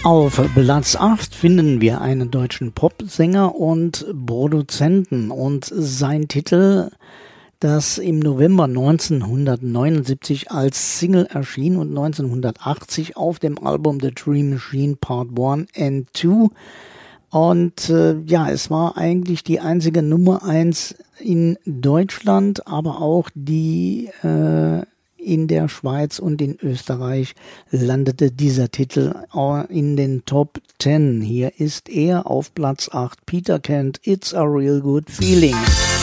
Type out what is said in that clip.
Auf Platz 8 finden wir einen deutschen Popsänger und Produzenten und sein Titel, das im November 1979 als Single erschien und 1980 auf dem Album The Dream Machine Part 1 and 2. Und es war eigentlich die einzige Nummer 1 in Deutschland, aber auch die in der Schweiz und in Österreich landete dieser Titel in den Top 10. Hier ist er auf Platz 8, Peter Kent, It's a Real Good Feeling.